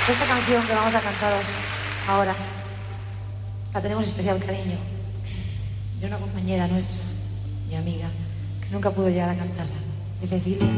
Esta canción que vamos a cantaros ahora la tenemos especial cariño de una compañera nuestra y amiga que nunca pudo llegar a cantarla, de Cecilia.